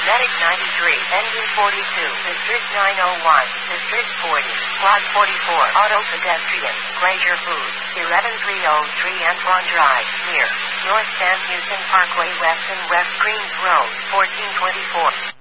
Medic 93, Engine 42, District 901, District 40, Quad 44, Auto Pedestrian, Glacier Food, 11303 Antoine Drive, near North San Houston Parkway West and West Greens Road, 1424.